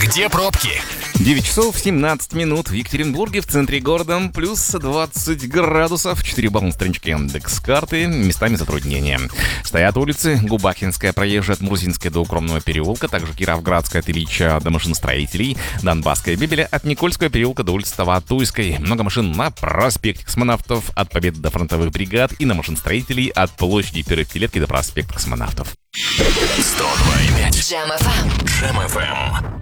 Где пробки? 9 часов 17 минут в Екатеринбурге, в центре города, плюс 20 градусов, 4 балла на страничке Яндекс.Карты, местами затруднения. Стоят улицы Губахинская, проезжая от Мурзинской до Укромного переулка, также Кировградская от Ильича до машиностроителей, Донбасская Бибеля от Никольского переулка до улицы Таватуйской. Много машин на проспекте Космонавтов от Победы до фронтовых бригад и на машиностроителей от площади Первой Пятилетки до проспекта Космонавтов. 102,5. Jam FM. Jam FM.